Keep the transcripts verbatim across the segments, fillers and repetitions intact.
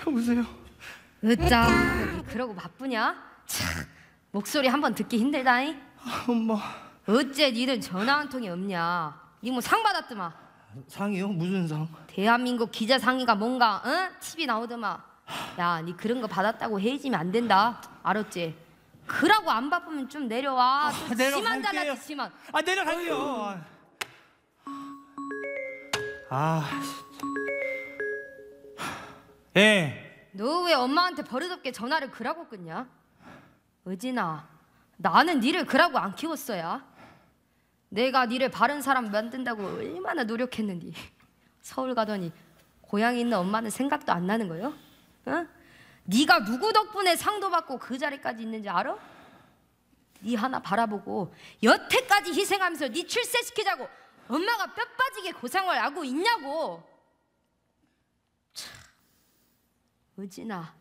여보세요. 으짜, 니 그러고 바쁘냐? 참, 목소리 한번 듣기 힘들다잉. 아, 엄마. 어째 니는 전화 한 통이 없냐? 니 뭐 상 받았더만. 상이요? 무슨 상? 대한민국 기자상의가 뭔가 응? 티비 나오더만. 야, 니 그런 거 받았다고 헤어지면 안 된다. 알았지? 그러고 안 바쁘면 좀 내려와. 아, 좀 내려갈게요. 심한잖아, 심한. 아, 내려갈게요. 아, 예. 너 왜 엄마한테 버릇없게 전화를 그러고 끊냐? 의진아, 나는 니를 그러고 안 키웠어야. 내가 니를 바른 사람 만든다고 얼마나 노력했는데 서울 가더니 고향에 있는 엄마는 생각도 안 나는 거요? 어? 네가 누구 덕분에 상도 받고 그 자리까지 있는지 알아? 네 하나 바라보고 여태까지 희생하면서 네 출세시키자고 엄마가 뼈 빠지게 고생을 하고 있냐고. 참, 의진아,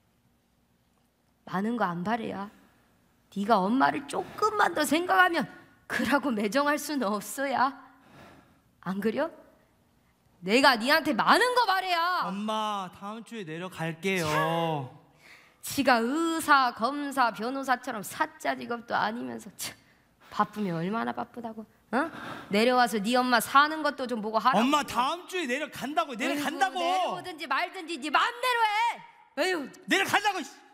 많은 거 안 바래야. 네가 엄마를 조금만 더 생각하면 그러고 매정할 수는 없어야. 안 그려? 내가 니한테 많은 거 바래야. 엄마, 다음 주에 내려갈게요. 지가 의사, 검사, 변호사처럼 사짜 직업도 아니면서 참, 바쁘면 얼마나 바쁘다고. 어? 내려와서 네 엄마 사는 것도 좀 보고 하라고. 엄마, 다음 주에 내려간다고. 내려간다고. 내려오든지 말든지 네 맘대로 해. 에휴. 내려간다고.